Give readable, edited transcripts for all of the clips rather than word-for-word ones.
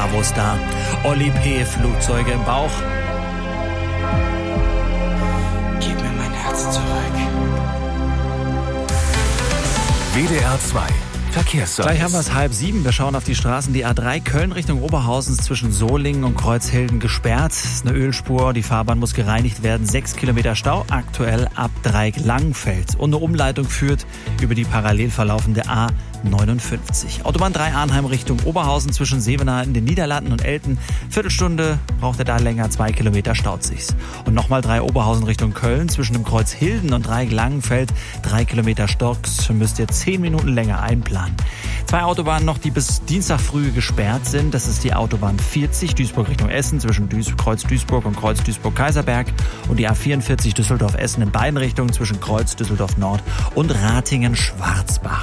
Bravo-Star. Oli P., Flugzeuge im Bauch. Gib mir mein Herz zurück. WDR 2 Verkehrsservice. Gleich haben wir es 6:30. Wir schauen auf die Straßen. Die A3 Köln Richtung Oberhausen zwischen Solingen und Kreuzhilden gesperrt. Das ist eine Ölspur. Die Fahrbahn muss gereinigt werden. 6 Kilometer Stau. Aktuell ab Dreieck-Langenfeld. Und eine Umleitung führt über die parallel verlaufende A59. Autobahn 3 Arnheim Richtung Oberhausen zwischen Sevenaer in den Niederlanden und Elten. Viertelstunde braucht er da länger. 2 Kilometer staut sich's. Und nochmal 3 Oberhausen Richtung Köln zwischen dem Kreuz Hilden und Dreieck-Langenfeld. 3 Kilometer Stocks. Müsst ihr 10 Minuten länger einplanen. 2 Autobahnen noch, die bis Dienstag früh gesperrt sind. Das ist die Autobahn 40 Duisburg Richtung Essen zwischen Kreuz Duisburg und Kreuz Duisburg-Kaiserberg und die A44 Düsseldorf-Essen in beiden Richtungen zwischen Kreuz Düsseldorf-Nord und Ratingen-Schwarzbach.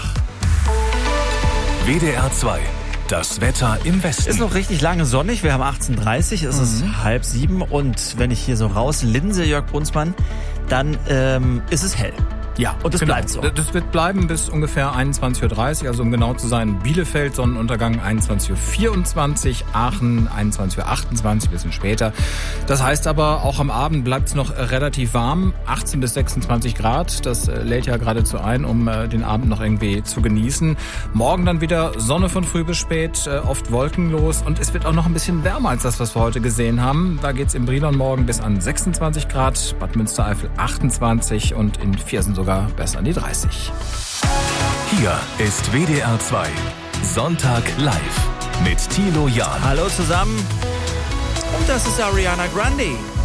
WDR 2. Das Wetter im Westen. Ist noch richtig lange sonnig. Wir haben 18:30, es ist 6:30 und wenn ich hier so rauslinse, Jörg Brunsmann, dann ist es hell. Ja, und das bleibt so. Das wird bleiben bis ungefähr 21:30 Uhr, also um genau zu sein, Bielefeld Sonnenuntergang 21:24 Uhr, Aachen 21:28 Uhr, bisschen später. Das heißt aber, auch am Abend bleibt es noch relativ warm, 18 bis 26 Grad. Das lädt ja geradezu ein, um den Abend noch irgendwie zu genießen. Morgen dann wieder Sonne von früh bis spät, oft wolkenlos und es wird auch noch ein bisschen wärmer als das, was wir heute gesehen haben. Da geht's im Brilon morgen bis an 26 Grad, Bad Münstereifel 28 und in Viersen sogar bis an die 30. Hier ist WDR 2 Sonntag live mit Thilo Jahn. Hallo zusammen und das ist Ariana Grande.